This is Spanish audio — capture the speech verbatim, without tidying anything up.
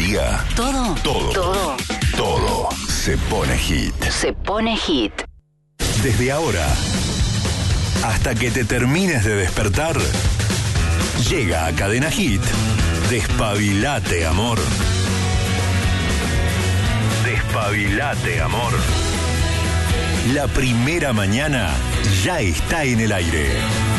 día. Todo. Todo. Todo. Todo se pone hit. Se pone hit. Desde ahora hasta que te termines de despertar, llega a Cadena Hit. Despabilate, amor. Despabilate, amor. La primera mañana ya está en el aire.